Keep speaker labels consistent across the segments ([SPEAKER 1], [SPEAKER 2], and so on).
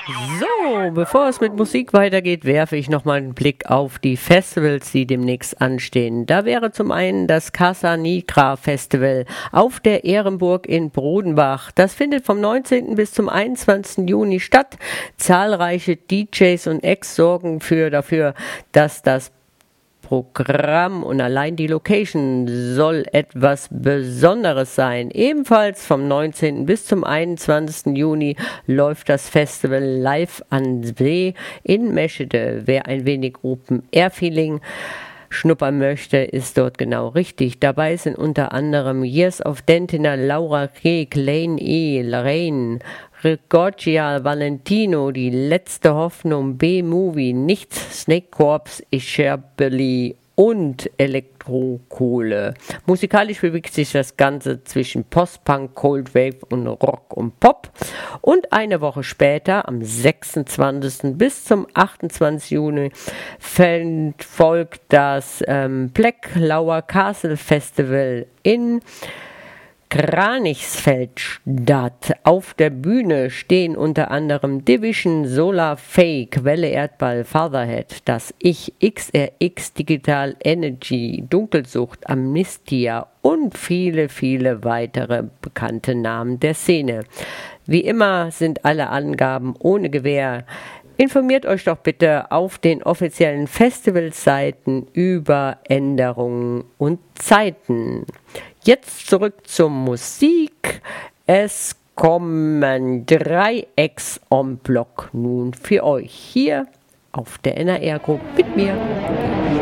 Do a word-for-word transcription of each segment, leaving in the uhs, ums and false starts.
[SPEAKER 1] So, bevor es mit Musik weitergeht, werfe ich nochmal einen Blick auf die Festivals, die demnächst anstehen. Da wäre zum einen das Casa Nigra Festival auf der Ehrenburg in Brodenbach. Das findet vom neunzehnten bis zum einundzwanzigsten Juni statt. Zahlreiche D Js und Acts sorgen für dafür, dass das Programm und allein die Location soll etwas Besonderes sein. Ebenfalls vom neunzehnten bis zum einundzwanzigsten Juni läuft das Festival live an See in Meschede. Wer ein wenig Open-Air-Feeling schnuppern möchte, ist dort genau richtig. Dabei sind unter anderem Years of Dentina, Laura Krieg, Lane E., Lorraine, Rigorgia Valentino, Die letzte Hoffnung, B-Movie, Nichts, Snake Corps, Isherbeli und Elektrokohle. Musikalisch bewegt sich das Ganze zwischen Post-Punk, Cold Wave und Rock und Pop. Und eine Woche später, am sechsundzwanzigsten bis zum achtundzwanzigsten Juni, folgt das ähm, Black Lauer Castle Festival in Kranichsfeld statt. Auf der Bühne stehen unter anderem Division, Solar Fake, Welle Erdball, Fatherhead, das Ich, X R X, Digital Energy, Dunkelsucht, Amnestia und viele, viele weitere bekannte Namen der Szene. Wie immer sind alle Angaben ohne Gewähr. Informiert euch doch bitte auf den offiziellen Festivalseiten über Änderungen und Zeiten. Jetzt zurück zur Musik. Es kommen drei Acts en bloc nun für euch hier auf der N R Group mit mir.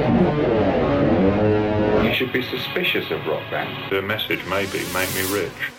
[SPEAKER 2] You should be suspicious of rock bands.
[SPEAKER 3] The message may be make me rich.